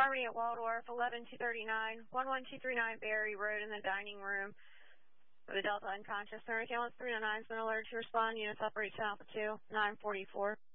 Harmony at Waldorf, 11239, 11239 Berry Road in the dining room. With a Delta unconscious. American 309 has been alerted to respond. Units operate channel 2, 944.